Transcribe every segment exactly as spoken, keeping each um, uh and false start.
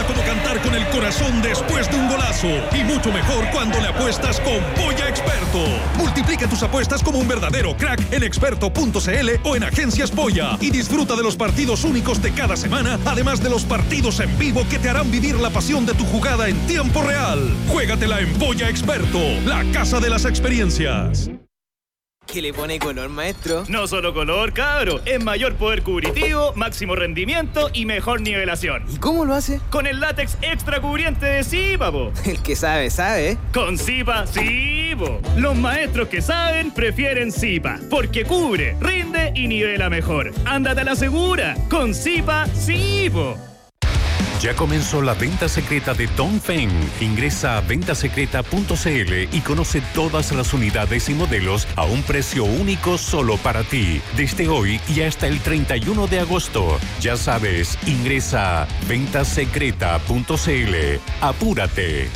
como cantar con el corazón después de un golazo. Y mucho mejor cuando le apuestas con Polla Experto. Multiplica tus apuestas como un verdadero crack en experto punto c l o en Agencias Polla. Y disfruta de los partidos únicos de cada semana, además de los partidos en vivo que te harán vivir la pasión de tu jugada en tiempo real. Juégatela en Polla Experto, la casa de las experiencias. ¿Qué le pone color, maestro? No solo color, cabro. Es mayor poder cubritivo, máximo rendimiento y mejor nivelación. ¿Y cómo lo hace? Con el látex extra cubriente de Zipa, po. El que sabe, sabe, ¿eh? Con Zipa, sí, po. Los maestros que saben prefieren Zipa, porque cubre, rinde y nivela mejor. Ándate a la segura. Con Zipa, sí, po. Ya comenzó la venta secreta de Dongfeng. Ingresa a venta secreta punto c l y conoce todas las unidades y modelos a un precio único solo para ti. Desde hoy y hasta el treinta y uno de agosto. Ya sabes, ingresa a venta secreta punto c l. ¡Apúrate!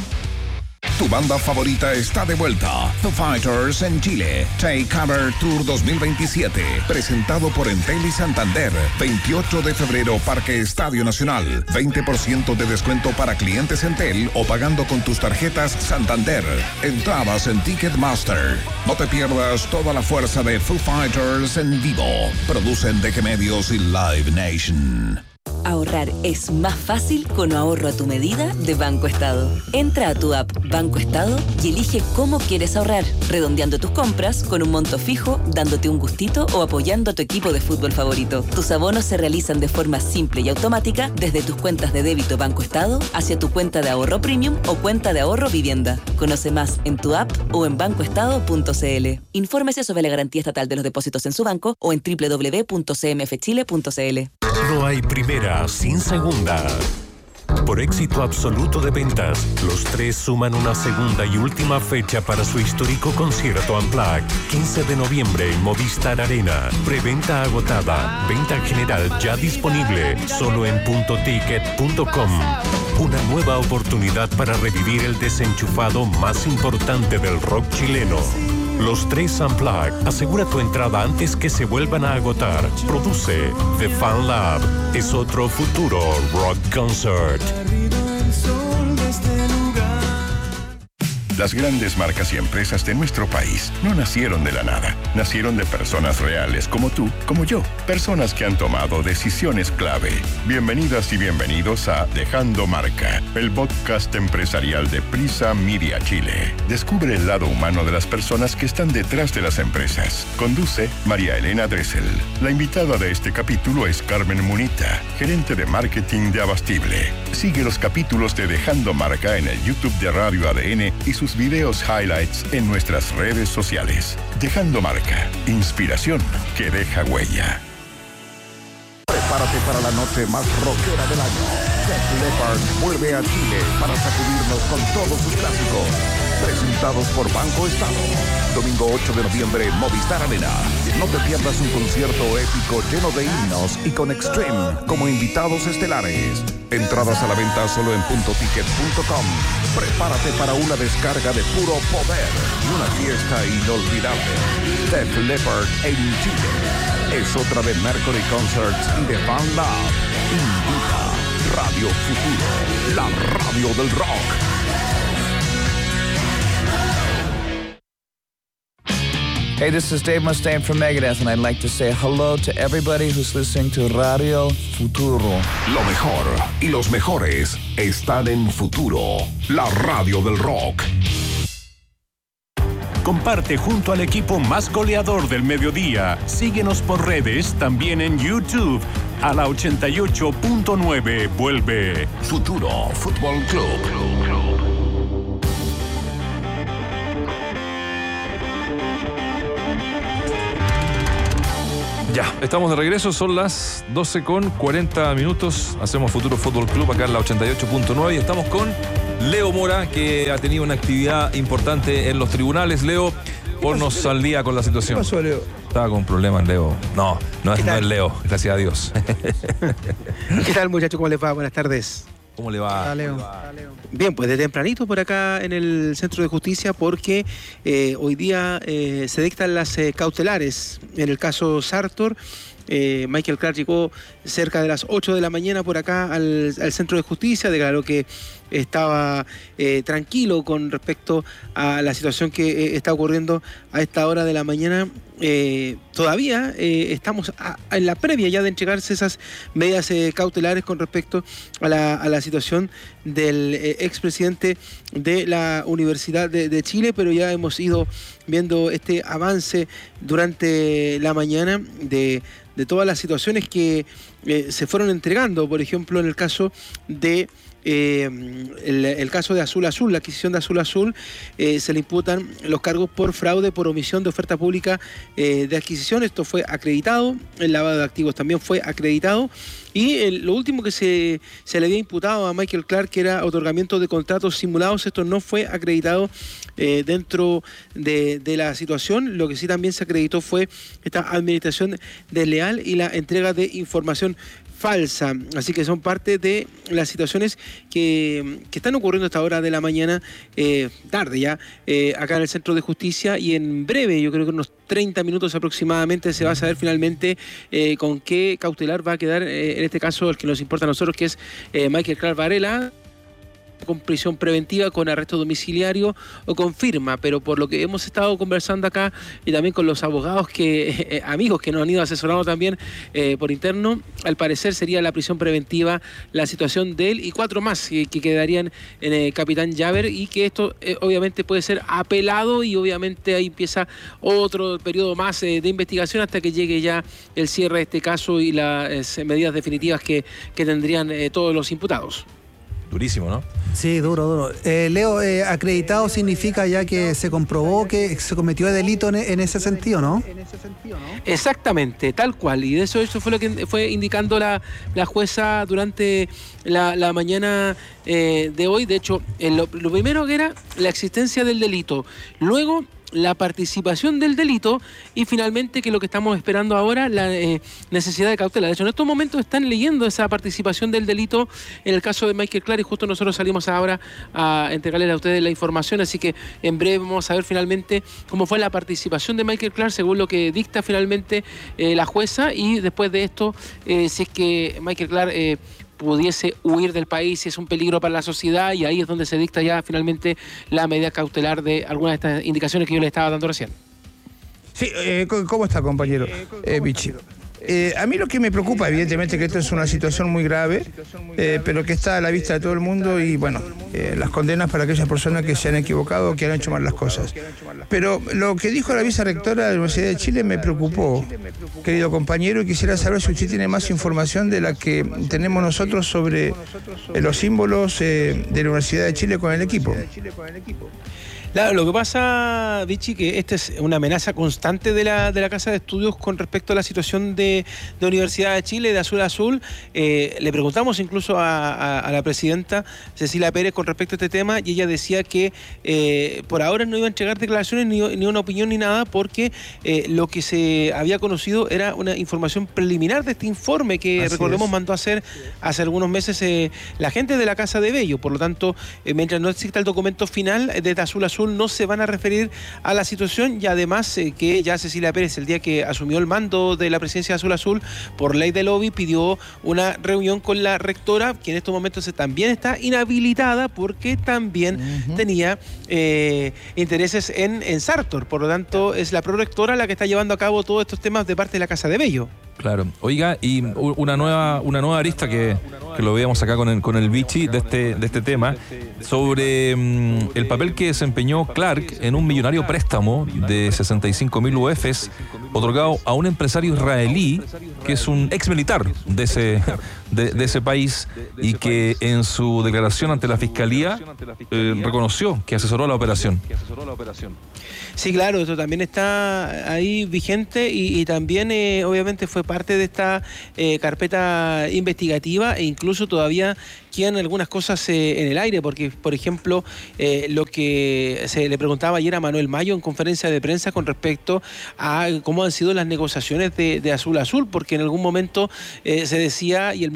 Tu banda favorita está de vuelta. Foo Fighters en Chile. Take Cover Tour dos mil veintisiete. Presentado por Entel y Santander. veintiocho de febrero, Parque Estadio Nacional. veinte por ciento de descuento para clientes Entel o pagando con tus tarjetas Santander. Entradas en Ticketmaster. No te pierdas toda la fuerza de Foo Fighters en vivo. Producen D G Medios y Live Nation. Ahorrar es más fácil con ahorro a tu medida de Banco Estado. Entra a tu app Banco Estado y elige cómo quieres ahorrar, redondeando tus compras con un monto fijo, dándote un gustito o apoyando a tu equipo de fútbol favorito. Tus abonos se realizan de forma simple y automática desde tus cuentas de débito Banco Estado hacia tu cuenta de ahorro premium o cuenta de ahorro vivienda. Conoce más en tu app o en banco estado punto c l. Infórmese sobre la garantía estatal de los depósitos en su banco o en doble u doble u doble u punto c m f chile punto c l. No hay primera sin segunda. Por éxito absoluto de ventas, los tres suman una segunda y última fecha para su histórico concierto Unplugged. quince de noviembre en Movistar Arena. Preventa agotada. Venta general ya disponible. Solo en punto ticket punto com. Una nueva oportunidad para revivir el desenchufado más importante del rock chileno. Los tres Unplugged. Asegura tu entrada antes que se vuelvan a agotar. Produce The Fan Lab. Es otro futuro rock concert. Las grandes marcas y empresas de nuestro país no nacieron de la nada. Nacieron de personas reales como tú, como yo. Personas que han tomado decisiones clave. Bienvenidas y bienvenidos a Dejando Marca, el podcast empresarial de Prisa Media Chile. Descubre el lado humano de las personas que están detrás de las empresas. Conduce María Elena Dressel. La invitada de este capítulo es Carmen Munita, gerente de marketing de Abastible. Sigue los capítulos de Dejando Marca en el YouTube de Radio A D N y sus videos highlights en nuestras redes sociales. Dejando Marca, inspiración que deja huella. Prepárate para la noche más rockera del año. Def Leppard vuelve a Chile para sacudirnos con todos sus clásicos. Presentados por Banco Estado. Domingo ocho de noviembre, Movistar Arena. No te pierdas un concierto épico lleno de himnos y con Extreme como invitados estelares. Entradas a la venta solo en punto ticket punto com. Prepárate para una descarga de puro poder y una fiesta inolvidable. Def Leppard en Chile. Es otra de Mercury Concerts y de Fan Lab. Invita Radio Futuro, la radio del rock. Hey, this is Dave Mustaine from Megadeth, and I'd like to say hello to everybody who's listening to Radio Futuro. Lo mejor y los mejores están en Futuro, la radio del rock. Comparte junto al equipo más goleador del mediodía. Síguenos por redes, también en YouTube. A la ochenta y ocho punto nueve vuelve Futuro Fútbol Club. Ya, estamos de regreso, son las doce con cuarenta minutos. Hacemos Futuro Fútbol Club acá en la ochenta y ocho punto nueve y estamos con Leo Mora, que ha tenido una actividad importante en los tribunales. Leo, ponnos al día con la situación. ¿Qué pasó, Leo? Estaba con problemas, Leo. No, no es, no es Leo, gracias a Dios. ¿Qué tal, muchachos? ¿Cómo les va? Buenas tardes. ¿Cómo le va? Hola, Leo. Bien, pues de tempranito por acá en el Centro de Justicia, porque eh, hoy día eh, se dictan las eh, cautelares en el caso Sartor Eh, Michael Clark llegó cerca de las ocho de la mañana por acá al, al centro de justicia, declaró que estaba eh, tranquilo con respecto a la situación que eh, está ocurriendo a esta hora de la mañana. Eh, todavía eh, estamos a, a en la previa ya de entregarse esas medidas eh, cautelares con respecto a la, a la situación del eh, expresidente de la Universidad de, de Chile, pero ya hemos ido viendo este avance durante la mañana de, de todas las situaciones que eh, se fueron entregando. Por ejemplo, en el caso de Eh, el, el caso de Azul Azul, la adquisición de Azul Azul, eh, se le imputan los cargos por fraude, por omisión de oferta pública eh, de adquisición. Esto fue acreditado, el lavado de activos también fue acreditado. Y el, lo último que se, se le había imputado a Michael Clark, que era otorgamiento de contratos simulados, esto no fue acreditado eh, dentro de, de la situación. Lo que sí también se acreditó fue esta administración desleal y la entrega de información falsa. Así que son parte de las situaciones que, que están ocurriendo a esta hora de la mañana, eh, tarde ya, eh, acá en el Centro de Justicia, y en breve, yo creo que unos treinta minutos aproximadamente, se va a saber finalmente eh, con qué cautelar va a quedar, eh, en este caso, el que nos importa a nosotros, que es eh, Michael Clark Varela, con prisión preventiva, con arresto domiciliario o con firma. Pero por lo que hemos estado conversando acá y también con los abogados, que eh, amigos que nos han ido asesorando también eh, por interno, al parecer sería la prisión preventiva la situación de él y cuatro más eh, que quedarían en el Capitán Llaver, y que esto eh, obviamente puede ser apelado, y obviamente ahí empieza otro periodo más eh, de investigación hasta que llegue ya el cierre de este caso y las eh, medidas definitivas que, que tendrían eh, todos los imputados. Durísimo, ¿no? Sí, duro, duro. Eh, Leo, eh, acreditado significa ya que se comprobó que se cometió delito en, en ese sentido, ¿no? Exactamente, tal cual. Y de eso, eso fue lo que fue indicando la, la jueza durante la, la mañana eh, de hoy. De hecho, en lo, lo primero que era la existencia del delito. Luego, la participación del delito, y finalmente, que lo que estamos esperando ahora, la eh, necesidad de cautela. De hecho, en estos momentos están leyendo esa participación del delito en el caso de Michael Clark, y justo nosotros salimos ahora a entregarles a ustedes la información, así que en breve vamos a ver finalmente cómo fue la participación de Michael Clark según lo que dicta finalmente eh, la jueza, y después de esto, eh, si es que Michael Clark eh, pudiese huir del país, si es un peligro para la sociedad, y ahí es donde se dicta ya finalmente la medida cautelar de algunas de estas indicaciones que yo le estaba dando recién. Sí, eh, ¿cómo está, compañero? Eh, Vichy. Eh, a mí lo que me preocupa, evidentemente, que esto es una situación muy grave, eh, pero que está a la vista de todo el mundo, y bueno, eh, las condenas para aquellas personas que se han equivocado o que han hecho mal las cosas. Pero lo que dijo la vicerectora de la Universidad de Chile me preocupó, querido compañero, y quisiera saber si usted tiene más información de la que tenemos nosotros sobre eh, los símbolos eh, de la Universidad de Chile con el equipo. Claro, lo que pasa, Vichy, que esta es una amenaza constante de la, de la Casa de Estudios con respecto a la situación de, de Universidad de Chile, de Azul Azul. Eh, le preguntamos incluso a, a, a la presidenta Cecilia Pérez con respecto a este tema, y ella decía que eh, por ahora no iba a entregar declaraciones ni, ni una opinión ni nada, porque eh, lo que se había conocido era una información preliminar de este informe que, Así recordemos, es. mandó a hacer hace algunos meses eh, la gente de la Casa de Bello. Por lo tanto, eh, mientras no exista el documento final de Azul Azul, no se van a referir a la situación, y además eh, que ya Cecilia Pérez, el día que asumió el mando de la presidencia de Azul Azul, por ley de lobby, pidió una reunión con la rectora, que en estos momentos también está inhabilitada porque también uh-huh. tenía eh, intereses en, en Sartor. Por lo tanto, es la prorectora la que está llevando a cabo todos estos temas de parte de la Casa de Bello. Claro. Oiga, y una nueva una nueva arista que, que lo veíamos acá con el, con el Vichy de este, de este tema, sobre um, el papel que desempeñó Clark en un millonario préstamo de sesenta y cinco mil U Fs otorgado a un empresario israelí que es un ex militar de ese, de, de ese país, y que en su declaración ante la Fiscalía eh, reconoció que asesoró la operación. Sí, claro, eso también está ahí vigente, y, y también eh, obviamente fue parte de esta eh, carpeta investigativa, e incluso todavía quedan algunas cosas eh, en el aire, porque, por ejemplo, eh, lo que se le preguntaba ayer a Manuel Mayo en conferencia de prensa con respecto a cómo han sido las negociaciones de, de Azul Azul, porque en algún momento eh, se decía, y el mismo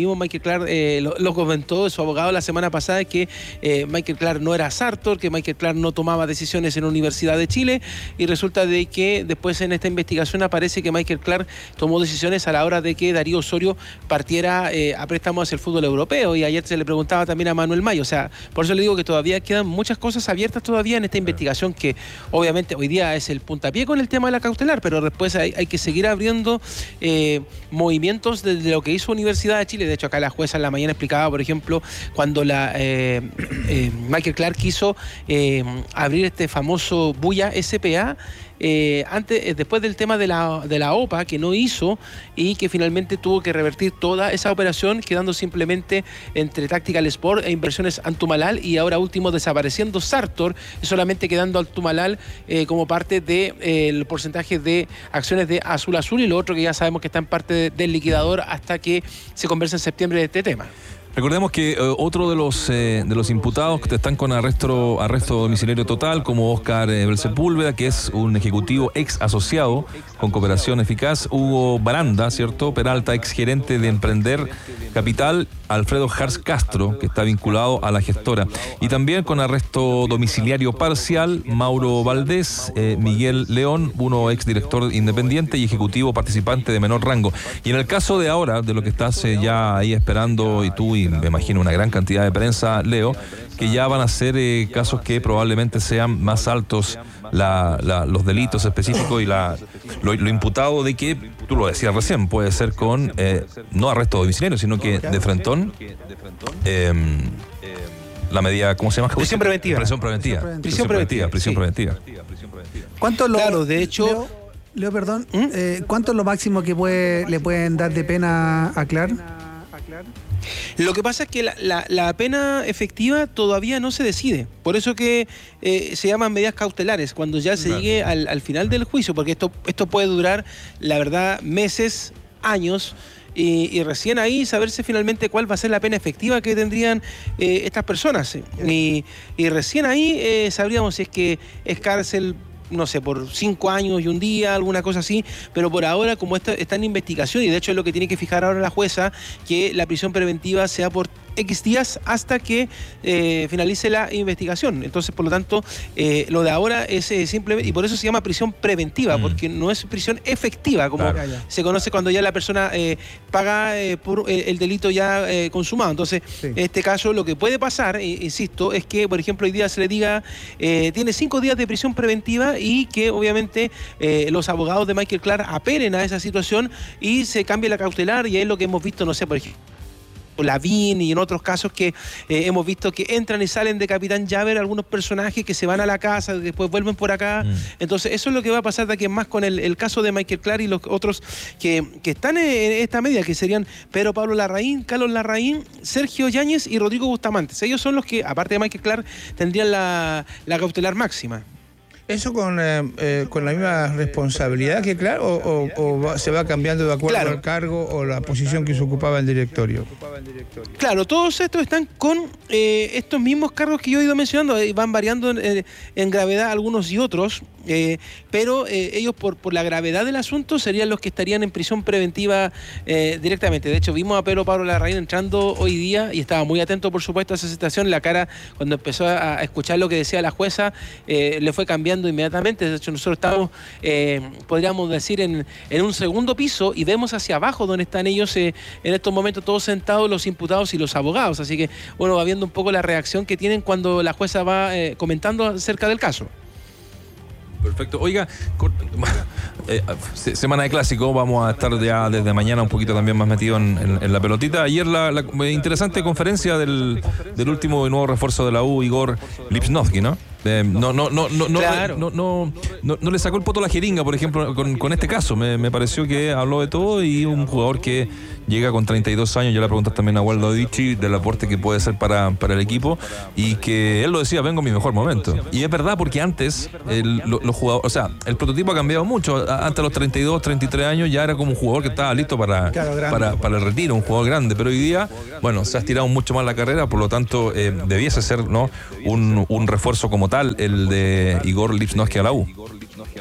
mismo Michael Clark eh, lo, lo comentó su abogado la semana pasada, que eh, Michael Clark no era Sartor, que Michael Clark no tomaba decisiones en la Universidad de Chile, y resulta de que después en esta investigación aparece que Michael Clark tomó decisiones a la hora de que Darío Osorio partiera eh, a préstamo hacia el fútbol europeo, y ayer se le preguntaba también a Manuel Mayo. O sea, por eso le digo que todavía quedan muchas cosas abiertas todavía en esta investigación, que obviamente hoy día es el puntapié con el tema de la cautelar, pero después hay, hay que seguir abriendo eh, movimientos de, de lo que hizo Universidad de Chile. De hecho, acá la jueza en la mañana explicaba, por ejemplo, cuando la eh, eh, Michael Clark quiso eh, abrir este famoso Buya S P A, Eh, antes, eh, después del tema de la, de la O P A, que no hizo y que finalmente tuvo que revertir toda esa operación, quedando simplemente entre Tactical Sport e Inversiones Antumalal, y ahora último desapareciendo Sartor, y solamente quedando Antumalal eh, como parte del de, eh, porcentaje de acciones de Azul Azul, y lo otro que ya sabemos que está en parte de, del liquidador hasta que se converse en septiembre de este tema. Recordemos que eh, otro de los eh, de los imputados que están con arresto arresto domiciliario total, como Oscar eh, Sepúlveda, que es un ejecutivo ex asociado con Cooperación Eficaz, Hugo Baranda, ¿cierto? Peralta, ex gerente de Emprender Capital, Alfredo Hars Castro, que está vinculado a la gestora, y también con arresto domiciliario parcial, Mauro Valdés, eh, Miguel León, uno ex director independiente y ejecutivo participante de menor rango. Y en el caso de ahora, de lo que estás eh, ya ahí esperando, y tú y me imagino una gran cantidad de prensa, Leo, que ya van a ser eh, casos que probablemente sean más altos la, la, los delitos específicos y la, lo, lo imputado de que, tú lo decías recién, puede ser con eh, no arresto domiciliario, sino que de frentón eh, la medida, ¿cómo se llama? Prisión preventiva. Prisión preventiva. Prisión preventiva. Prisión preventiva. ¿Cuánto lo, claro, de hecho... Leo, Leo perdón, ¿Mm? eh, ¿cuánto es lo máximo que puede, le pueden dar de pena a Clark? Lo que pasa es que la, la, la pena efectiva todavía no se decide. Por eso que eh, se llaman medidas cautelares, cuando ya se claro. llegue al, al final del juicio, porque esto, esto puede durar, la verdad, meses, años, y, y recién ahí saberse finalmente cuál va a ser la pena efectiva que tendrían eh, estas personas. Y, y recién ahí eh, sabríamos si es que es cárcel, no sé, por cinco años y un día, alguna cosa así, pero por ahora, como está, está en investigación, y de hecho es lo que tiene que fijar ahora la jueza, que la prisión preventiva sea por X días hasta que eh, finalice la investigación. Entonces, por lo tanto, eh, lo de ahora es eh, simplemente, y por eso se llama prisión preventiva, mm. porque no es prisión efectiva, como claro. se conoce cuando ya la persona eh, paga eh, por el, el delito ya eh, consumado. Entonces, sí. en este caso, lo que puede pasar, eh, insisto, es que, por ejemplo, hoy día se le diga, eh, tiene cinco días de prisión preventiva, y que obviamente eh, los abogados de Michael Clark apelen a esa situación y se cambie la cautelar, y es lo que hemos visto, no sé, por ejemplo, Lavín y en otros casos que eh, hemos visto que entran y salen de Capitán Llaver algunos personajes que se van a la casa, después vuelven por acá. Mm. Entonces eso es lo que va a pasar de aquí en más con el, el caso de Michael Clark y los otros que, que están en esta medida, que serían Pedro Pablo Larraín, Carlos Larraín, Sergio Yáñez y Rodrigo Bustamante. Ellos son los que, aparte de Michael Clark, tendrían la, la cautelar máxima. ¿Eso con, eh, eh, con la misma responsabilidad que claro, o, o, o va, se va cambiando de acuerdo claro. al cargo o la posición que se ocupaba en directorio? Claro, todos estos están con eh, estos mismos cargos que yo he ido mencionando, eh, van variando en, en gravedad algunos y otros, eh, pero eh, ellos por, por la gravedad del asunto serían los que estarían en prisión preventiva eh, directamente. De hecho, vimos a Pedro Pablo Larraín entrando hoy día y estaba muy atento, por supuesto, a esa situación. La cara, cuando empezó a, a escuchar lo que decía la jueza, eh, le fue cambiando inmediatamente. De hecho, nosotros estamos, eh, podríamos decir, en, en un segundo piso y vemos hacia abajo donde están ellos eh, en estos momentos todos sentados, los imputados y los abogados. Así que, bueno, va viendo un poco la reacción que tienen cuando la jueza va eh, comentando acerca del caso. Perfecto. Oiga, eh, semana de clásico, vamos a estar ya desde mañana un poquito también más metido en, en, en la pelotita. Ayer la, la interesante conferencia del, del último y nuevo refuerzo de la U, Igor Lipsnovsky, ¿no? Eh, no, no, no, no, no, claro. no, no, no, no le sacó el poto a la jeringa, por ejemplo, con, con este caso. Me, me pareció que habló de todo, y un jugador que llega con treinta y dos años, ya le preguntas también a Waldo Dichi del aporte que puede ser para, para el equipo, y que él lo decía, vengo en mi mejor momento. Y es verdad, porque antes el, lo, los jugadores, o sea, el prototipo ha cambiado mucho. Antes de los treinta y dos, treinta y tres años ya era como un jugador que estaba listo para, claro, para, para el retiro, un jugador grande, pero hoy día, bueno, se ha estirado mucho más la carrera, por lo tanto eh, debiese ser, ¿no?, un, un refuerzo como tal el de Igor Lipsnovsky a la U.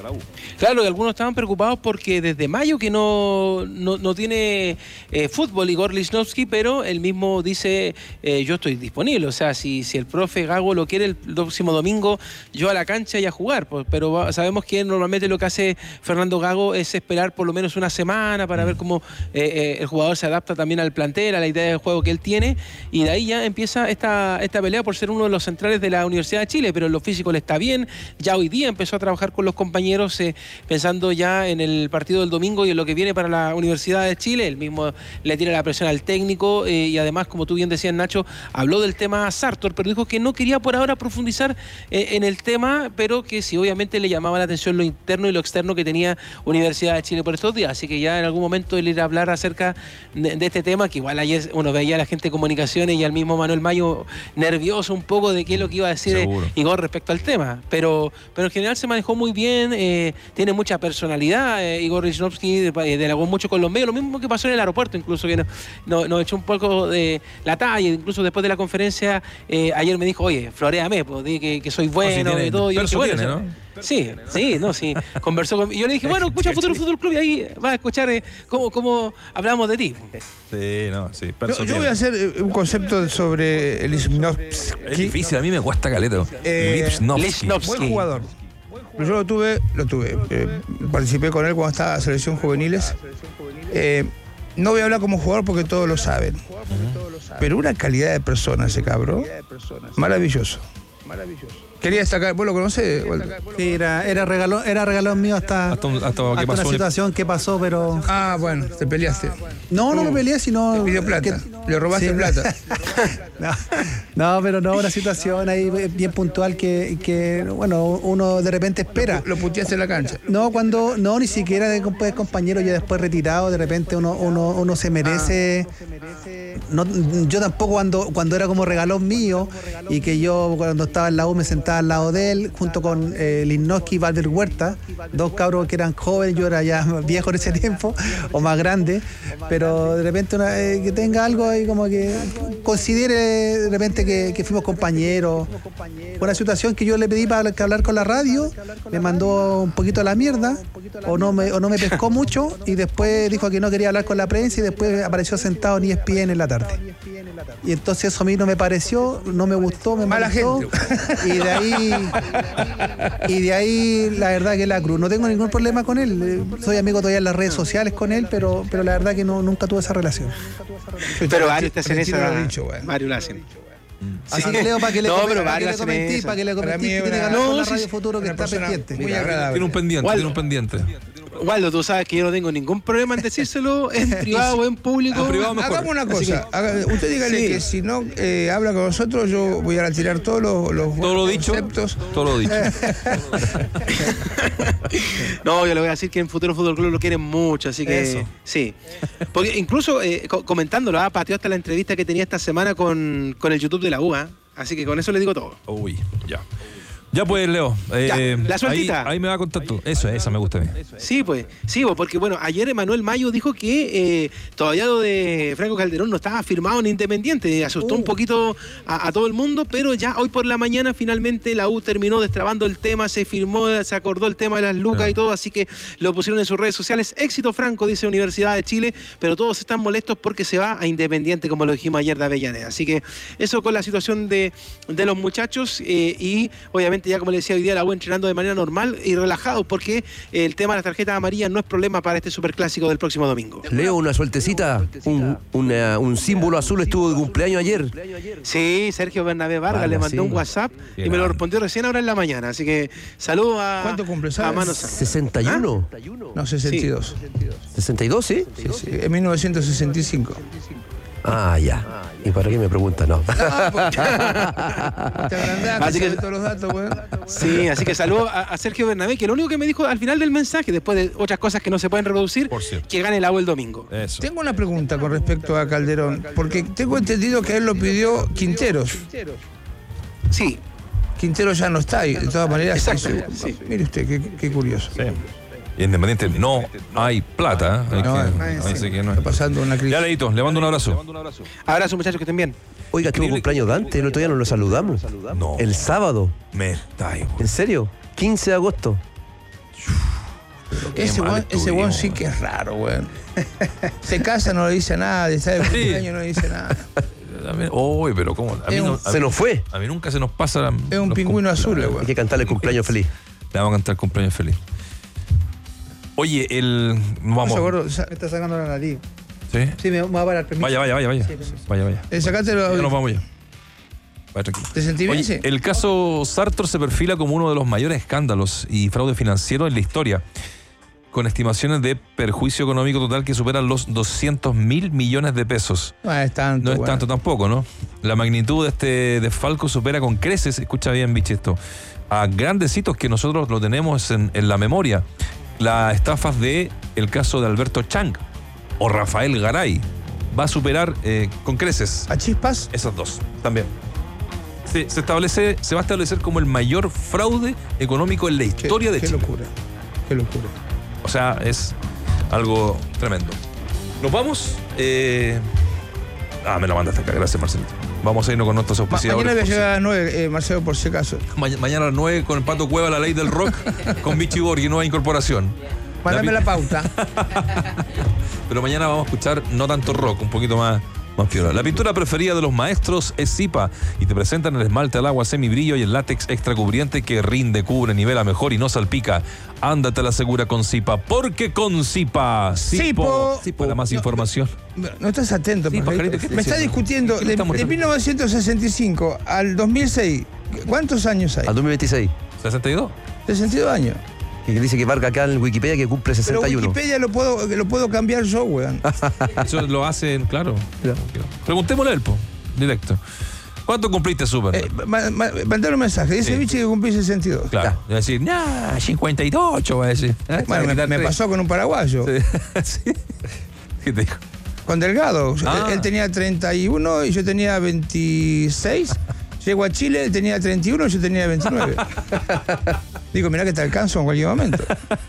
Claro, y algunos estaban preocupados porque desde mayo que no, no, no tiene eh, fútbol Igor Lichnowsky, pero él mismo dice, eh, yo estoy disponible, o sea, si, si el profe Gago lo quiere el próximo domingo, yo a la cancha y a jugar, pues, pero sabemos que normalmente lo que hace Fernando Gago es esperar por lo menos una semana para ver cómo eh, eh, el jugador se adapta también al plantel, a la idea de juego que él tiene, y de ahí ya empieza esta, esta pelea por ser uno de los centrales de la Universidad de Chile, pero en lo físico le está bien, ya hoy día empezó a trabajar con los compañeros eh, pensando ya en el partido del domingo y en lo que viene para la Universidad de Chile. Él mismo le tira la presión al técnico eh, y además, como tú bien decías, Nacho, habló del tema Sartor, pero dijo que no quería por ahora profundizar eh, en el tema, pero que sí, obviamente le llamaba la atención lo interno y lo externo que tenía Universidad de Chile por estos días. Así que ya en algún momento él irá a hablar acerca de, de este tema, que igual ayer uno veía a la gente de comunicaciones y al mismo Manuel Mayo nervioso un poco de qué es lo que iba a decir eh, Igor respecto al tema. Pero, pero en general se manejó muy bien, eh, tiene mucha personalidad, eh, Igor Lichnowsky dialogó mucho con los medios, lo mismo que pasó en el aeropuerto, incluso que nos, nos, nos echó un poco de la talla, incluso después de la conferencia, eh, ayer me dijo, oye, floréame, pues, di que, que soy bueno y todo. Y yo dije, bueno, tiene, ¿no? Sí, sí, no, sí. Conversó con... Y yo le dije, bueno, escucha Futuro Fútbol Club y ahí vas a escuchar eh, cómo, cómo hablamos de ti. Sí, no, sí. Yo, yo voy a hacer un concepto sobre Lichnowsky. Es difícil, a mí me cuesta caleta. Eh, Lichnowsky. Buen jugador. Yo lo tuve, lo tuve. Eh, participé con él cuando estaba en selección juveniles. Eh, no voy a hablar como jugador porque todos lo saben. Uh-huh. Pero una calidad de persona ese cabrón. Maravilloso. Maravilloso. Quería destacar, ¿vos lo conocés? Sí, era, era, regalón, era regalón mío hasta, hasta, un, hasta, hasta pasó una situación que pasó, pero... Ah, bueno, te peleaste. No, no uh, me peleé, sino... Te pidió plata, que... le robaste sí. plata. no, no, pero no, una situación ahí bien puntual que, que bueno, uno de repente espera. Lo, lo puteaste en la cancha. No, cuando, no, ni siquiera de compañero ya después retirado, de repente uno, uno, uno se merece... Ah. No, yo tampoco cuando, cuando era como regalón mío y que yo cuando estaba en la U me sentaba al lado de él, junto con eh, Lichnowsky y Valver Huerta, dos cabros que eran jóvenes, yo era ya viejo en ese tiempo, o más grande, pero de repente una, eh, que tenga algo ahí como que considere de repente que, que fuimos compañeros. Una situación que yo le pedí para hablar con la radio, me mandó un poquito a la mierda, o no me, o no me pescó mucho, y después dijo que no quería hablar con la prensa, y después apareció sentado en E S P N en la tarde. Y entonces eso a mí no me pareció, no me gustó, me mala gente. Y de ahí, y de ahí la verdad que la cruz. No tengo ningún problema con él. Soy amigo todavía en las redes sociales con él, pero, pero la verdad que no, nunca tuve esa relación. Pero varios te hacen esa. Varios lo hacen. Así que Leo, para que le comenté, para que le comenté, para que le comenté que tiene que hablar con la Radio Futuro que está pendiente. Muy agradable. Tiene un pendiente, tiene un pendiente. Waldo, tú sabes que yo no tengo ningún problema en decírselo en privado o en público. En privado mejor. Hagamos una cosa. Que, haga, usted dígale sí. que si no eh, habla con nosotros, yo voy a retirar todos los, los todo lo dicho, conceptos. Todo lo dicho. No, yo le voy a decir que en Futuro Fútbol Club lo quieren mucho, así que Eso. sí. Porque incluso eh, comentándolo, ah, pateó hasta la entrevista que tenía esta semana con, con el YouTube de la U, ¿eh? Así que con eso le digo todo. Uy, ya. Ya pues, Leo. Eh, ya, la sueltita. Ahí, ahí me va a contar tú. Eso, esa me gusta a mí. Sí, pues. Sí, porque bueno, ayer Emanuel Mayo dijo que eh, todavía lo de Franco Calderón no estaba firmado en Independiente. Asustó uh. un poquito a, a todo el mundo, pero ya hoy por la mañana finalmente la U terminó destrabando el tema, se firmó, se acordó el tema de las lucas uh. y todo, así que lo pusieron en sus redes sociales. Éxito Franco, dice Universidad de Chile, pero todos están molestos porque se va a Independiente, como lo dijimos ayer de Avellaneda. Así que eso con la situación de, de los muchachos eh, y obviamente ya como le decía hoy día la U entrenando de manera normal y relajado porque el tema de las tarjetas amarillas no es problema para este superclásico del próximo domingo. Leo, una sueltecita, un, una, un símbolo azul estuvo de cumpleaños ayer. Sí, Sergio Bernabé Vargas vale, le mandó sí. un WhatsApp Bien, y me lo respondió recién ahora en la mañana, así que saludos a... ¿Cuánto cumple? A Mano ¿sesenta y uno? ¿Ah? No, sesenta y dos. Sí. ¿sesenta y dos, sí? Sí, sí, en mil novecientos sesenta y cinco. Ah, ya. ¿Y para qué me preguntan? No. no porque... Te agrandás, así que todos los datos, güey. Sí, así que saludo a, a Sergio Bernabé, que lo único que me dijo al final del mensaje, después de otras cosas que no se pueden reproducir, que gane el agua el domingo. Eso. Tengo una pregunta con respecto a Calderón, porque tengo entendido que él lo pidió Quinteros. Sí. Quinteros ya no está, y de todas maneras... Exacto. Sí. Mire usted, qué, qué curioso. Sí. Y Independiente no hay plata. Hay no, que, no, no, sí. que no está pasando una crisis. Ya, Leito, le mando un abrazo. Abrazo, muchachos, que estén bien. Oiga, tuvo cumpleaños Dante, el otro día no lo saludamos. No. El sábado. Me da igual. ¿En serio? quince de agosto. Ese weón, ese weón sí que es raro, weón. Se casa, no le dice nada, está de cumpleaños, no le dice nada. Uy, pero ¿cómo? A mí un, no, a se mí, nos fue. A mí nunca se nos pasa. Es un pingüino azul, weón. Hay que cantarle cumpleaños feliz. Le vamos a cantar cumpleaños feliz. Oye, el. Vamos. Me está sacando la nariz. ¿Sí? Sí, me va a parar, permiso. Vaya, vaya, vaya, vaya. Sí, vaya, vaya. Eh, sacátelo. Ya nos vamos ya. Vaya, tranquilo. ¿Te sentí bien? Oye, el caso Sartor se perfila como uno de los mayores escándalos y fraude financiero en la historia, con estimaciones de perjuicio económico total que superan los doscientos mil millones de pesos. No es tanto. No es bueno. tanto tampoco, ¿no? La magnitud de este desfalco supera con creces, escucha bien, bicho, esto, a grandes hitos que nosotros lo tenemos en, en la memoria. Las estafas de el caso de Alberto Chang o Rafael Garay va a superar eh, con creces a Chispas esas dos también. Se, se establece, se va a establecer como el mayor fraude económico en la historia qué, de qué Chile. Qué locura, qué locura. O sea, es algo tremendo. Nos vamos. Eh... Ah, me lo mandaste acá. Gracias, Marcelito. Vamos a irnos con nuestros auspiciadores. Ma mañana voy a llegar a las nueve, eh, Marcelo, por si acaso. Ma mañana a las nueve con el Pato Cueva, la ley del rock, con Vichy Borghi, nueva incorporación. Mándame la, la pauta. Pero mañana vamos a escuchar no tanto rock, un poquito más, más piola. La pintura preferida de los maestros es Zipa y te presentan el esmalte al agua semibrillo y el látex extra cubriente que rinde, cubre, nivela mejor y no salpica. Ándate a la segura con Zipa, porque con Zipa, Zipo. Zipo. Para más no, información. No, no estás atento, sí, Pajarito. Me está discutiendo de, de mil novecientos sesenta y cinco al dos mil seis. ¿Cuántos años hay? Al dos mil veintiséis. ¿sesenta y dos? sesenta y dos años. Y que dice que marca acá en Wikipedia que cumple sesenta y uno. Pero Wikipedia lo puedo, lo puedo cambiar yo, weón. Eso lo hacen, claro. claro. Preguntémosle a él, po, directo. ¿Cuánto cumpliste, Super? Eh, ma, ma, mandar un mensaje. Dice sí. Vichy que cumplí sesenta y dos. Claro. Va a decir, nah, cincuenta y ocho, va a decir. ¿Eh? Bueno, me, me pasó con un paraguayo. Sí. ¿Qué te dijo? Con Delgado. Ah. Él, él tenía treinta y uno y yo tenía veintiséis. Llego a Chile, él tenía treinta y uno y yo tenía veintinueve. Digo, mirá que te alcanzo en cualquier momento.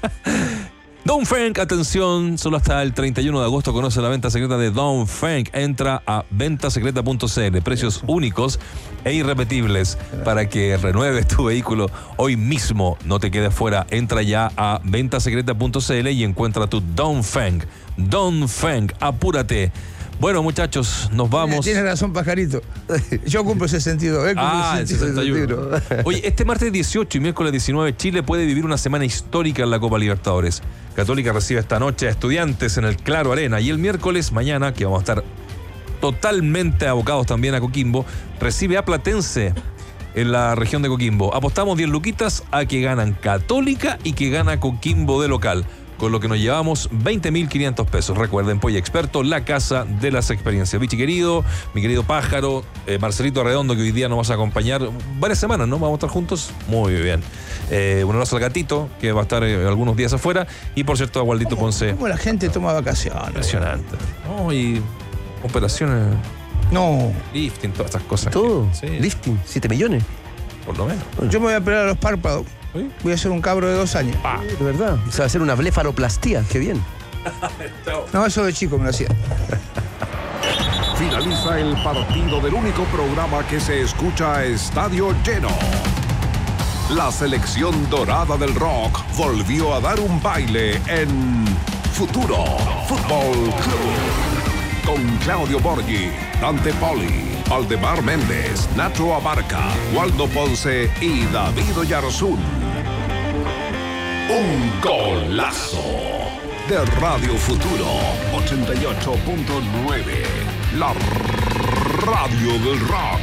Don Feng, atención, solo hasta el treinta y uno de agosto conoce la venta secreta de Don Feng. Entra a venta secreta punto c l. Precios únicos e irrepetibles para que renueves tu vehículo hoy mismo. No te quedes fuera. Entra ya a venta secreta punto c l y encuentra tu Don Feng. Don Feng, apúrate. Bueno, muchachos, nos vamos. Tienes razón, Pajarito. Yo cumplo sesenta y dos. Él ah, el sesenta y uno. Oye, este martes dieciocho y miércoles diecinueve, Chile puede vivir una semana histórica en la Copa Libertadores. Católica recibe esta noche a Estudiantes en el Claro Arena. Y el miércoles, mañana, que vamos a estar totalmente abocados también a Coquimbo, recibe a Platense en la región de Coquimbo. Apostamos diez luquitas a que ganan Católica y que gana Coquimbo de local, con lo que nos llevamos veinte mil quinientos pesos. Recuerden, Polla Experto, la casa de las experiencias. Vichy querido, mi querido Pájaro, eh, Marcelito Redondo, que hoy día nos vas a acompañar varias semanas, ¿no? Vamos a estar juntos. Muy bien. Eh, un abrazo al gatito, que va a estar eh, algunos días afuera. Y por cierto, a Waldito Ponce. ¿Cómo la gente toma vacaciones? Impresionante. No, y operaciones. No. Lifting, todas estas cosas. Todo. Que, sí. Lifting, siete millones. Por lo menos. Yo me voy a operar a los párpados. ¿Sí? Voy a hacer un cabro de dos años. Ah, de verdad. O sea, hacer una blefaroplastía. Qué bien. No, eso de chico me lo hacía. Finaliza el partido del único programa que se escucha a estadio lleno. La selección dorada del rock volvió a dar un baile en Futuro Fútbol Club. Con Claudio Borghi, Dante Poli, Valdemar Méndez, Nacho Abarca, Waldo Ponce y David Oyarzún. Un golazo de Radio Futuro ochenta y ocho punto nueve, la radio del rock.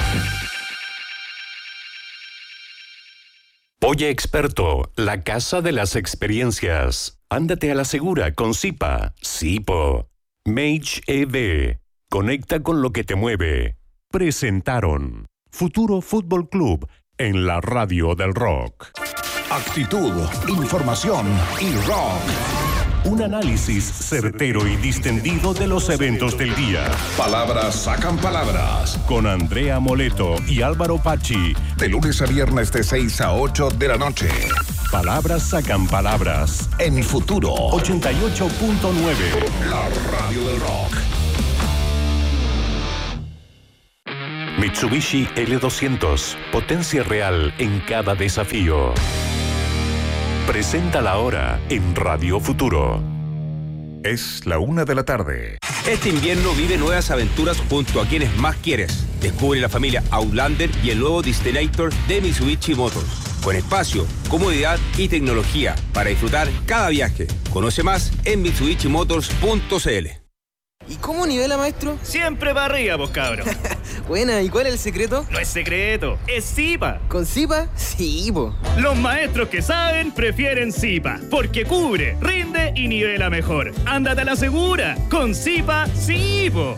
Polla Experto, la casa de las experiencias. Ándate a la segura con Zipa, Zipo. Mage E V. Conecta con lo que te mueve. Presentaron Futuro Fútbol Club en la radio del rock. Actitud, información y rock. Un análisis certero y distendido de los eventos del día. Palabras sacan palabras. Con Andrea Moleto y Álvaro Pachi. De lunes a viernes de seis a ocho de la noche. Palabras sacan palabras. En Futuro ochenta y ocho punto nueve. La radio del rock. Mitsubishi L doscientos. Potencia real en cada desafío. presenta la hora en Radio Futuro. Es la una de la tarde. Este invierno vive nuevas aventuras junto a quienes más quieres. Descubre la familia Outlander y el nuevo Destinator de Mitsubishi Motors. Con espacio, comodidad y tecnología para disfrutar cada viaje. Conoce más en mitsubishi motors punto c l. ¿Y cómo nivela, maestro? Siempre para arriba, vos cabros. Buena, ¿y cuál es el secreto? No es secreto, es Zipa. ¿Con Zipa? Sí, po. Los maestros que saben prefieren Zipa, porque cubre, rinde y nivela mejor. Ándate a la segura. Con Zipa, sí, po.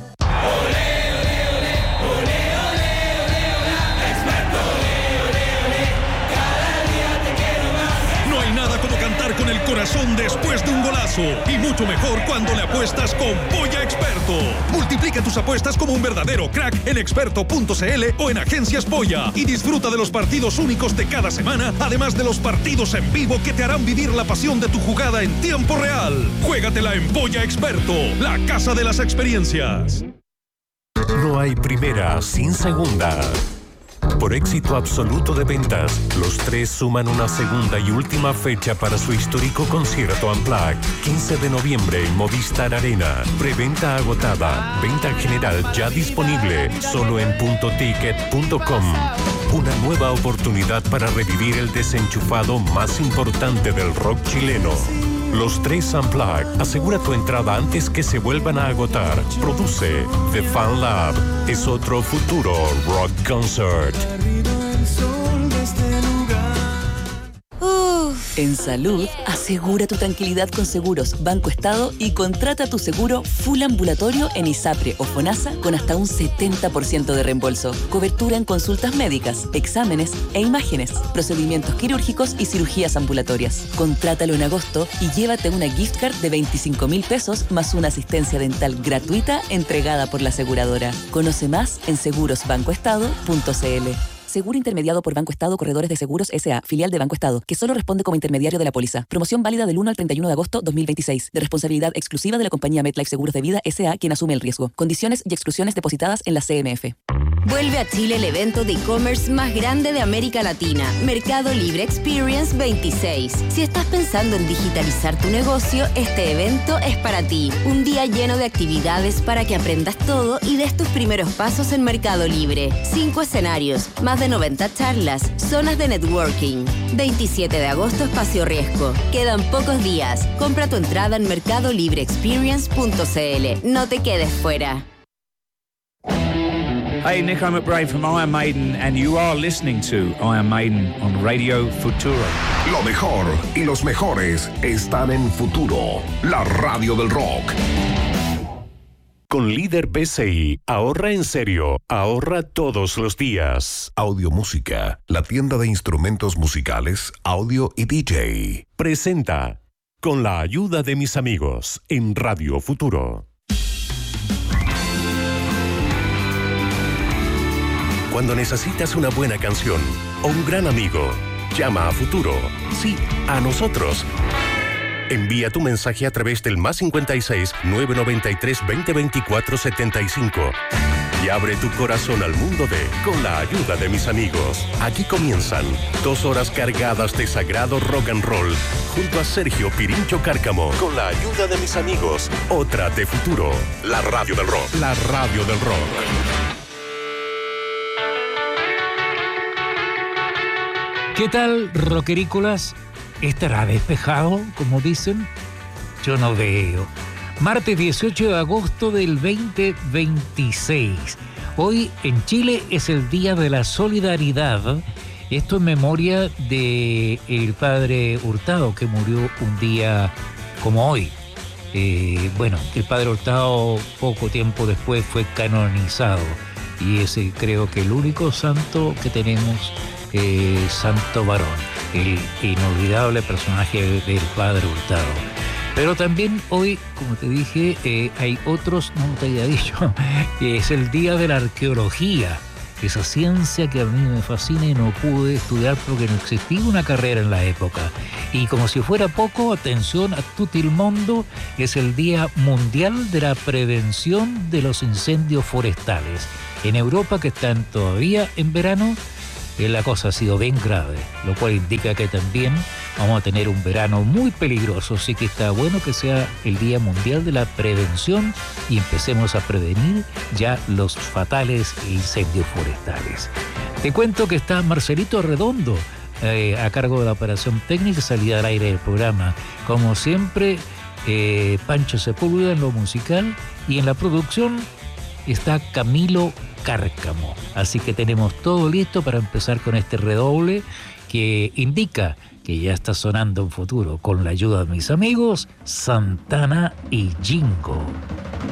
No hay nada como cantar con el corazón después de un golazo. Y mucho mejor cuando le apuestas con Polla Experto. Multiplica tus apuestas como un verdadero crack en experto punto c l o en Agencias Polla. Y disfruta de los partidos únicos de cada semana, además de los partidos en vivo que te harán vivir la pasión de tu jugada en tiempo real. Juégatela en Polla Experto, la casa de las experiencias. No hay primera sin segunda. Por éxito absoluto de ventas, los tres suman una segunda y última fecha para su histórico concierto Unplugged. quince de noviembre en Movistar Arena. Preventa agotada. Venta general ya disponible. Solo en punto ticket punto com. Una nueva oportunidad para revivir el desenchufado más importante del rock chileno. Los tres Unplugged. Asegura tu entrada antes que se vuelvan a agotar. Produce The Fan Lab. Es otro futuro rock concert. En salud, asegura tu tranquilidad con Seguros Banco Estado y contrata tu seguro full ambulatorio en ISAPRE o FONASA con hasta un setenta por ciento de reembolso. Cobertura en consultas médicas, exámenes e imágenes, procedimientos quirúrgicos y cirugías ambulatorias. Contrátalo en agosto y llévate una gift card de veinticinco mil pesos más una asistencia dental gratuita entregada por la aseguradora. Conoce más en seguros banco estado punto c l. Seguro intermediado por Banco Estado Corredores de Seguros S A, filial de Banco Estado, que solo responde como intermediario de la póliza. Promoción válida del uno al treinta y uno de agosto dos mil veintiséis. De responsabilidad exclusiva de la compañía MetLife Seguros de Vida S A, quien asume el riesgo. Condiciones y exclusiones depositadas en la C M F. Vuelve a Chile el evento de e-commerce más grande de América Latina, Mercado Libre Experience veintiséis. Si estás pensando en digitalizar tu negocio, este evento es para ti. Un día lleno de actividades para que aprendas todo y des tus primeros pasos en Mercado Libre. Cinco escenarios, más de noventa charlas, zonas de networking. veintisiete de agosto, Espacio Riesgo. Quedan pocos días. Compra tu entrada en mercado libre experience punto c l. No te quedes fuera. Hey, Nick, I'm McBride from Iron Maiden, and you are listening to Iron Maiden on Radio Futuro. Lo mejor y los mejores están en Futuro, la radio del rock. Con Líder P C I, ahorra en serio, ahorra todos los días. Audio Música, la tienda de instrumentos musicales, audio y D J. Presenta, con la ayuda de mis amigos, en Radio Futuro. Cuando necesitas una buena canción o un gran amigo, llama a Futuro. Sí, a nosotros. Envía tu mensaje a través del más cincuenta y seis, nueve noventa y tres, veinte veinticuatro, setenta y cinco. Y abre tu corazón al mundo de Con la ayuda de mis amigos. Aquí comienzan dos horas cargadas de sagrado rock and roll junto a Sergio Pirincho Cárcamo. Con la ayuda de mis amigos, otra de Futuro. La radio del rock. La radio del rock. ¿Qué tal, rockerícolas? ¿Estará despejado, como dicen? Yo no veo. Martes dieciocho de agosto del veinte veintiséis. Hoy en Chile es el Día de la Solidaridad. Esto en memoria de el padre Hurtado, que murió un día como hoy. Eh, bueno, el padre Hurtado poco tiempo después fue canonizado. Y es creo que el único santo que tenemos. Eh, Santo Varón, el inolvidable personaje del padre Hurtado. Pero también hoy, como te dije, eh, hay otros, no te había dicho, que es el Día de la Arqueología, esa ciencia que a mí me fascina y no pude estudiar porque no existía una carrera en la época. Y como si fuera poco, atención a tutto il mondo, es el Día Mundial de la Prevención de los Incendios Forestales. En Europa, que están todavía en verano, la cosa ha sido bien grave, lo cual indica que también vamos a tener un verano muy peligroso, así que está bueno que sea el Día Mundial de la Prevención y empecemos a prevenir ya los fatales incendios forestales. Te cuento que está Marcelito Redondo eh, a cargo de la operación técnica y salida al aire del programa. Como siempre, eh, Pancho Sepúlveda en lo musical y en la producción está Camilo Cárcamo. Así que tenemos todo listo para empezar con este redoble que indica que ya está sonando en futuro con la ayuda de mis amigos Santana y Jingo.